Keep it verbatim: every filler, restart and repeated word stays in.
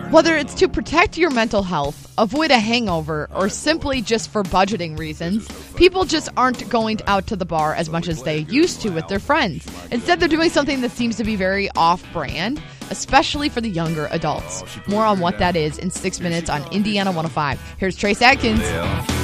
Whether it's to protect your mental health, avoid a hangover, or simply just for budgeting reasons, people just aren't going out to the bar as much as they used to with their friends. Instead, they're doing something that seems to be very off-brand, especially for the younger adults. More on what that is in six minutes on Indiana one oh five. Here's Trace Adkins.